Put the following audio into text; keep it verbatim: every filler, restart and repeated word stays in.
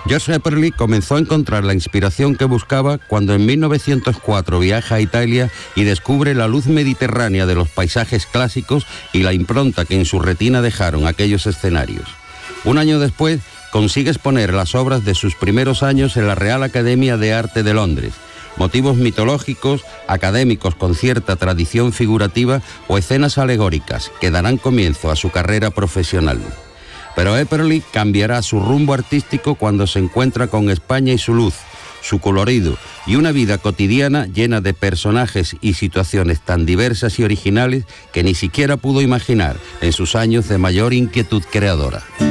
Josh Epperly comenzó a encontrar la inspiración que buscaba cuando en mil novecientos cuatro viaja a Italia y descubre la luz mediterránea de los paisajes clásicos y la impronta que en su retina dejaron aquellos escenarios. Un año después consigue exponer las obras de sus primeros años en la Real Academia de Arte de Londres, motivos mitológicos, académicos con cierta tradición figurativa o escenas alegóricas que darán comienzo a su carrera profesional. Pero Epperly cambiará su rumbo artístico cuando se encuentra con España y su luz, su colorido y una vida cotidiana llena de personajes y situaciones tan diversas y originales que ni siquiera pudo imaginar en sus años de mayor inquietud creadora.